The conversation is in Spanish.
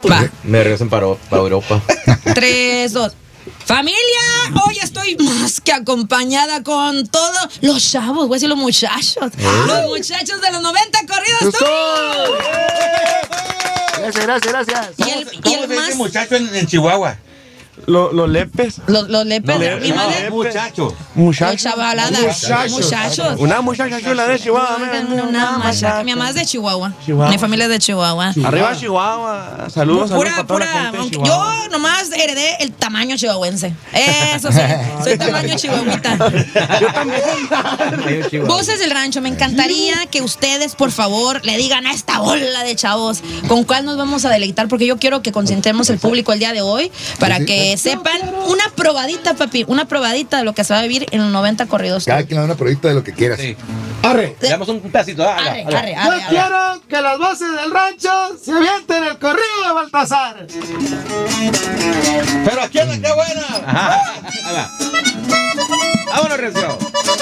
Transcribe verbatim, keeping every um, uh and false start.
Va. Me regresan para, para Europa. Tres, dos. Familia, hoy estoy más que acompañada con todos los chavos, voy a decir los muchachos. Ay. Los muchachos de los noventa corridos. ¡Tú! Gracias, gracias, gracias. Y el, ¿Cómo, y ¿cómo el se dice más... muchacho en, en Chihuahua? Los lo lepes. Los, los lepes. No, mi no, madre. Muchacho. Muchachos. Chavalada. Muchachos. Muchachos. Una muchacha chula de Chihuahua. Una, una machaca. Mi mamá es de Chihuahua. Chihuahua. Mi familia es de Chihuahua. Arriba Chihuahua. Saludos, saludos Pura, para toda pura. la gente de Aunque Chihuahua. yo nomás heredé el tamaño chihuahuense. Eso sí. Soy tamaño chihuahuita. Yo también. Voces del rancho, me encantaría que ustedes, por favor, le digan a esta bola de chavos con cuál nos vamos a deleitar, porque yo quiero que concentremos el público el día de hoy para que sepan una probadita, papi, una probadita de lo que se va a vivir en los noventa corridos. Cada quien le da una probadita de lo que quieras. Sí. Arre. Le damos un pedacito. Haga, Arre, haga. arre, Yo arre, arre. quiero que las voces del rancho se avienten el corrido de Baltasar. Pero aquí anda, qué buena. Ajá. Haga. Vámonos, Recio.